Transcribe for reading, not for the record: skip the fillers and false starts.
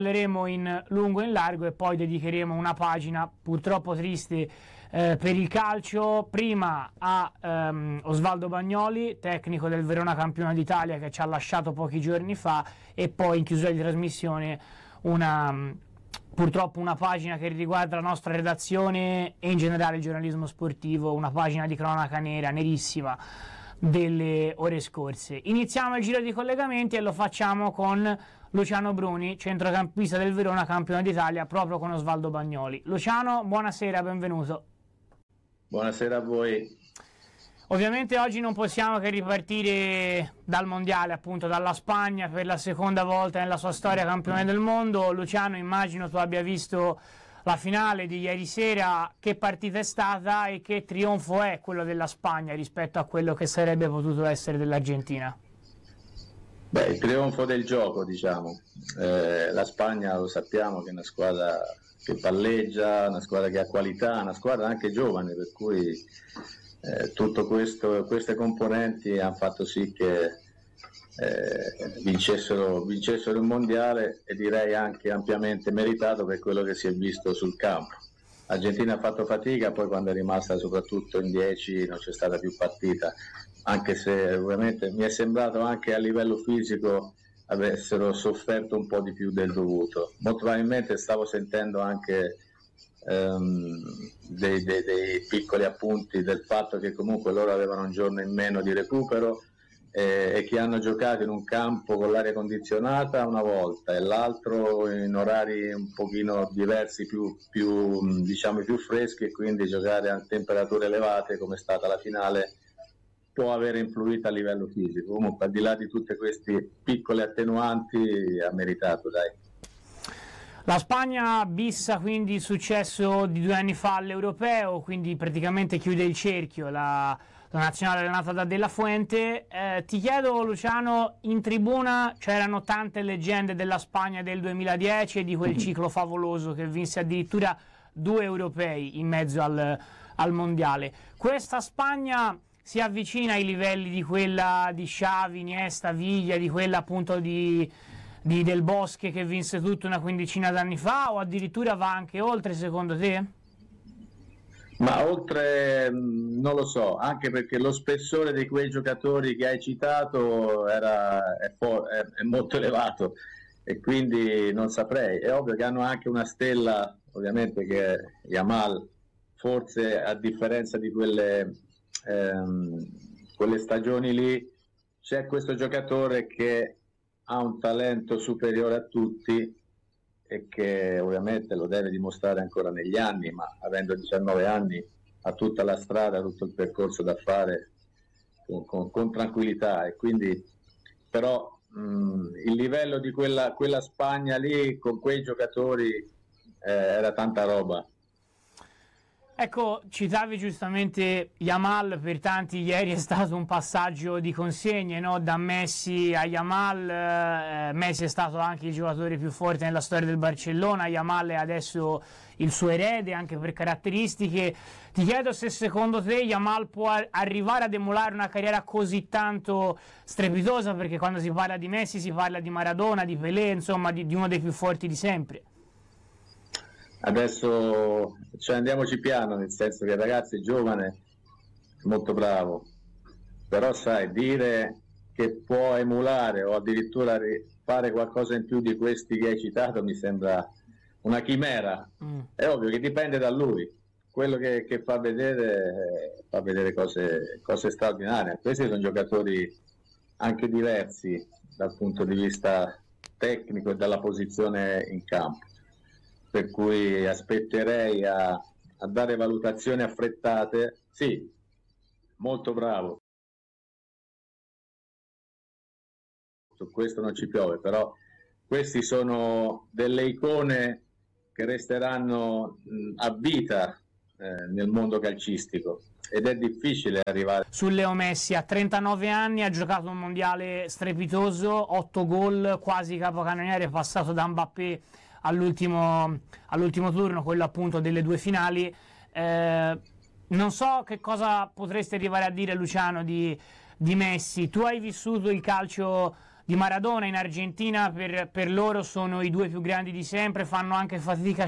Parleremo in lungo e in largo e poi dedicheremo una pagina purtroppo triste per il calcio, prima a Osvaldo Bagnoli, tecnico del Verona campione d'Italia, che ci ha lasciato pochi giorni fa, e poi in chiusura di trasmissione purtroppo una pagina che riguarda la nostra redazione e in generale il giornalismo sportivo, una pagina di cronaca nera, nerissima, delle ore scorse. Iniziamo il giro di collegamenti e lo facciamo con Luciano Bruni, centrocampista del Verona, campione d'Italia, proprio con Osvaldo Bagnoli. Luciano, buonasera, benvenuto. Buonasera a voi. Ovviamente oggi non possiamo che ripartire dal mondiale, appunto dalla Spagna, per la seconda volta nella sua storia campione del mondo. Luciano, immagino tu abbia visto la finale di ieri sera. Che partita è stata e che trionfo è quello della Spagna rispetto a quello che sarebbe potuto essere dell'Argentina? Beh, il trionfo del gioco, diciamo. La Spagna lo sappiamo che è una squadra che palleggia, una squadra che ha qualità, una squadra anche giovane, per cui tutto queste componenti hanno fatto sì che vincessero il mondiale, e direi anche ampiamente meritato per quello che si è visto sul campo. L'Argentina ha fatto fatica, poi quando è rimasta soprattutto in 10 non c'è stata più partita, anche se ovviamente mi è sembrato anche a livello fisico avessero sofferto un po' di più del dovuto. Molto probabilmente stavo sentendo anche dei piccoli appunti del fatto che comunque loro avevano un giorno in meno di recupero e che hanno giocato in un campo con l'aria condizionata una volta e l'altro in orari un pochino diversi, diciamo più freschi, e quindi giocare a temperature elevate come è stata la finale può avere influito a livello fisico. Comunque, al di là di tutte queste piccole attenuanti, ha meritato, dai. La Spagna bissa quindi il successo di 2 anni fa all'Europeo, quindi praticamente chiude il cerchio la nazionale allenata da De La Fuente. Ti chiedo, Luciano, in tribuna c'erano tante leggende della Spagna del 2010 e di quel ciclo favoloso che vinse addirittura 2 europei in mezzo al mondiale. Questa Spagna si avvicina ai livelli di quella di Xavi, Iniesta, Viglia, di quella appunto di Del Bosque che vinse tutto una quindicina d'anni fa, o addirittura va anche oltre, secondo te? Ma oltre non lo so, anche perché lo spessore di quei giocatori che hai citato è molto elevato, e quindi non saprei. È ovvio che hanno anche una stella, ovviamente, che è Yamal. Forse a differenza di quelle stagioni lì, c'è questo giocatore che ha un talento superiore a tutti e che ovviamente lo deve dimostrare ancora negli anni, ma avendo 19 anni ha tutta la strada, tutto il percorso da fare con tranquillità, e quindi però il livello di quella Spagna lì con quei giocatori era tanta roba. Ecco, citavi giustamente Yamal, per tanti ieri è stato un passaggio di consegne, no? Da Messi a Yamal. Messi è stato anche il giocatore più forte nella storia del Barcellona, Yamal è adesso il suo erede anche per caratteristiche. Ti chiedo se secondo te Yamal può arrivare ad emulare una carriera così tanto strepitosa, perché quando si parla di Messi si parla di Maradona, di Pelé, insomma di uno dei più forti di sempre. Adesso andiamoci piano, nel senso che il ragazzo è giovane, molto bravo, però sai, dire che può emulare o addirittura fare qualcosa in più di questi che hai citato mi sembra una chimera. È ovvio che dipende da lui, quello che fa vedere cose straordinarie. Questi sono giocatori anche diversi dal punto di vista tecnico e dalla posizione in campo, per cui aspetterei a dare valutazioni affrettate. Sì, molto bravo, su questo non ci piove, però questi sono delle icone che resteranno a vita nel mondo calcistico, ed è difficile arrivare. Su Leo Messi, a 39 anni ha giocato un mondiale strepitoso, 8 gol, quasi capocannoniere, passato da Mbappé all'ultimo turno, quello appunto delle 2 finali. Non so che cosa potresti arrivare a dire, Luciano, di Messi. Tu hai vissuto il calcio di Maradona in Argentina per loro sono i due più grandi di sempre, fanno anche fatica